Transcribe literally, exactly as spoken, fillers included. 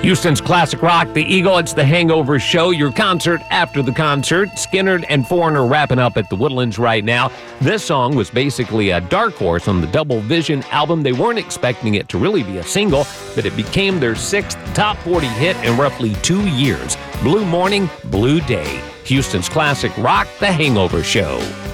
Houston's classic rock, The Eagle. It's the Hangover Show, your concert after the concert. Skynyrd and Foreigner wrapping up at the Woodlands right now. This song was basically a dark horse on the Double Vision album. They weren't expecting it to really be a single, but it became their sixth top forty hit in roughly two years. Blue Morning, Blue Day. Houston's classic rock, The Hangover Show.